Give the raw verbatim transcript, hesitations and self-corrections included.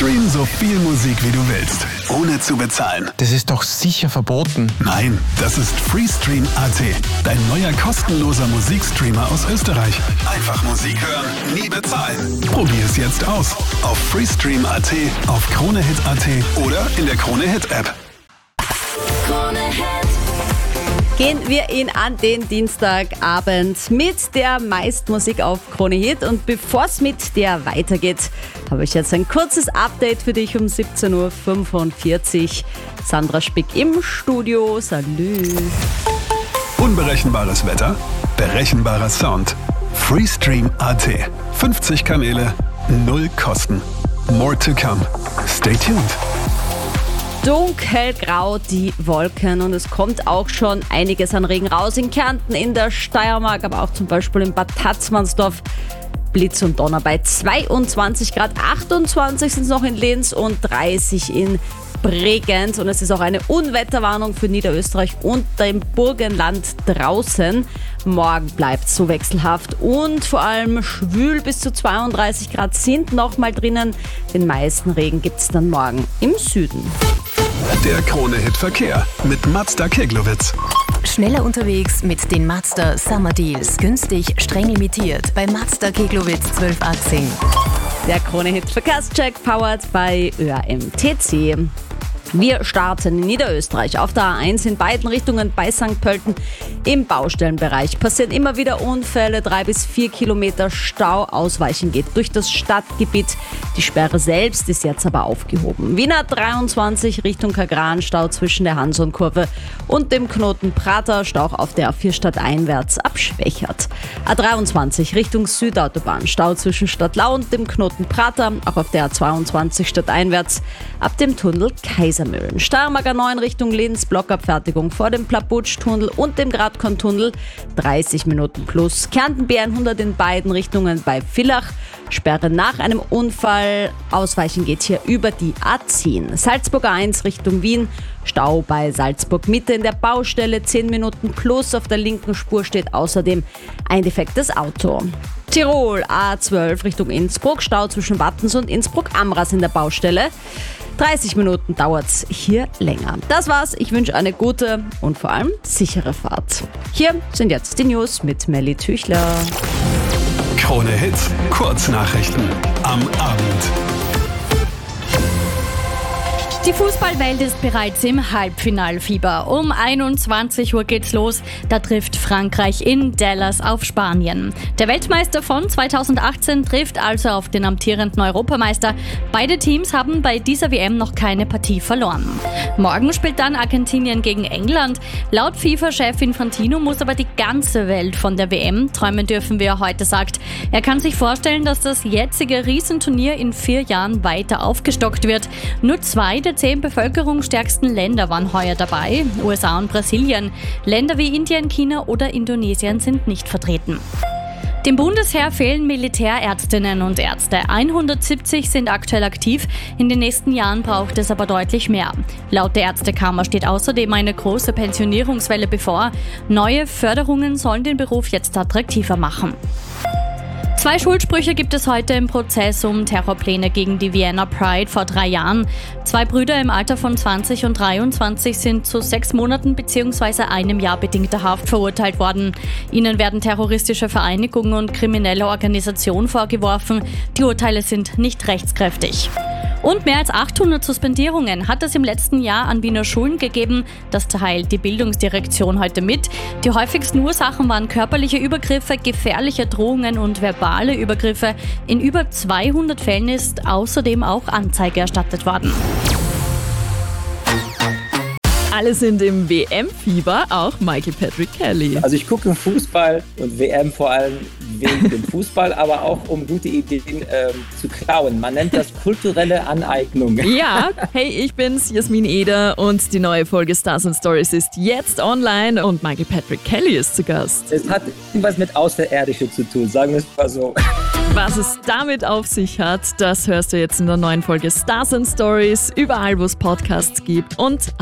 Stream so viel Musik wie du willst, ohne zu bezahlen. Das ist doch sicher verboten. Nein, das ist Freestream Punkt a t, dein neuer kostenloser Musikstreamer aus Österreich. Einfach Musik hören, nie bezahlen. Probier es jetzt aus auf Freestream Punkt a t, auf Kronehit Punkt a t oder in der Kronehit-App. Gehen wir ihn an den Dienstagabend mit der Meistmusik auf Kronehit. Und bevor es mit der weitergeht, habe ich jetzt ein kurzes Update für dich um siebzehn Uhr fünfundvierzig. Sandra Spick im Studio. Salü. Unberechenbares Wetter, berechenbarer Sound. Freestream Punkt a t. fünfzig Kanäle, null Kosten. More to come. Stay tuned. Dunkelgrau die Wolken und es kommt auch schon einiges an Regen raus. In Kärnten, in der Steiermark, aber auch zum Beispiel in Bad Tatzmannsdorf. Blitz und Donner bei zweiundzwanzig Grad, achtundzwanzig sind es noch in Linz und dreißig in Bregenz. Und es ist auch eine Unwetterwarnung für Niederösterreich und dem Burgenland draußen. Morgen bleibt es so wechselhaft und vor allem schwül. Bis zu zweiunddreißig Grad sind noch mal drinnen. Den meisten Regen gibt es dann morgen im Süden. Der Krone-Hit-Verkehr mit Mazda Keglowitz. Schneller unterwegs mit den Mazda Summer Deals. Günstig, streng limitiert bei Mazda Keglowitz zwölf achtzehn. Der Krone-Hit-Verkehrscheck powered bei Ö A M T C. Wir starten in Niederösterreich auf der A eins in beiden Richtungen bei Sankt Pölten. Im Baustellenbereich passieren immer wieder Unfälle, drei bis vier Kilometer Stau. Ausweichen geht durch das Stadtgebiet. Die Sperre selbst ist jetzt aber aufgehoben. Wiener dreiundzwanzig Richtung Kagran, Stau zwischen der Hansonkurve und dem Knoten Prater, Stau auf der A vier stadteinwärts abschwächert. A dreiundzwanzig Richtung Südautobahn, Stau zwischen Stadtlau und dem Knoten Prater, auch auf der A zweiundzwanzig stadteinwärts ab dem Tunnel Kaiser. Steiermark A neun Richtung Linz, Blockabfertigung vor dem Plabutsch-Tunnel und dem Gradkorn-Tunnel, dreißig Minuten plus. Kärnten B hundert in beiden Richtungen bei Villach, Sperre nach einem Unfall, Ausweichen geht hier über die A zehn. Salzburg A eins Richtung Wien, Stau bei Salzburg Mitte in der Baustelle, zehn Minuten plus. Auf der linken Spur steht außerdem ein defektes Auto. Tirol A zwölf Richtung Innsbruck, Stau zwischen Wattens und Innsbruck-Amras in der Baustelle. dreißig Minuten dauert's hier länger. Das war's. Ich wünsche eine gute und vor allem sichere Fahrt. Hier sind jetzt die News mit Melly Tüchler. Krone Hit, Kurznachrichten am Abend. Die Fußballwelt ist bereits im Halbfinalfieber. Um einundzwanzig Uhr geht's los. Da trifft Frankreich in Dallas auf Spanien. Der Weltmeister von zweitausendachtzehn trifft also auf den amtierenden Europameister. Beide Teams haben bei dieser W M noch keine Partie verloren. Morgen spielt dann Argentinien gegen England. Laut FIFA-Chef Infantino muss aber die ganze Welt von der W M träumen dürfen, wie er heute sagt. Er kann sich vorstellen, dass das jetzige Riesenturnier in vier Jahren weiter aufgestockt wird. Nur zwei der zehn bevölkerungsstärksten Länder waren heuer dabei, U S A und Brasilien. Länder wie Indien, China oder Indonesien sind nicht vertreten. Dem Bundesheer fehlen Militärärztinnen und Ärzte. hundertsiebzig sind aktuell aktiv. In den nächsten Jahren braucht es aber deutlich mehr. Laut der Ärztekammer steht außerdem eine große Pensionierungswelle bevor. Neue Förderungen sollen den Beruf jetzt attraktiver machen. Zwei Schuldsprüche gibt es heute im Prozess um Terrorpläne gegen die Vienna Pride vor drei Jahren. Zwei Brüder im Alter von zwanzig und dreiundzwanzig sind zu sechs Monaten bzw. einem Jahr bedingter Haft verurteilt worden. Ihnen werden terroristische Vereinigungen und kriminelle Organisationen vorgeworfen. Die Urteile sind nicht rechtskräftig. Und mehr als achthundert Suspendierungen hat es im letzten Jahr an Wiener Schulen gegeben. Das teilt die Bildungsdirektion heute mit. Die häufigsten Ursachen waren körperliche Übergriffe, gefährliche Drohungen und verbale Übergriffe. In über zweihundert Fällen ist außerdem auch Anzeige erstattet worden. Alle sind im W M-Fieber, auch Michael Patrick Kelly. Also ich gucke Fußball und W M vor allem wegen dem Fußball, aber auch um gute Ideen ähm, zu klauen. Man nennt das kulturelle Aneignung. Ja, hey, ich bin's, Jasmin Eder und die neue Folge Stars and Stories ist jetzt online und Michael Patrick Kelly ist zu Gast. Es hat irgendwas mit Außerirdische zu tun, sagen wir es mal so. Was es damit auf sich hat, das hörst du jetzt in der neuen Folge Stars and Stories, überall wo es Podcasts gibt und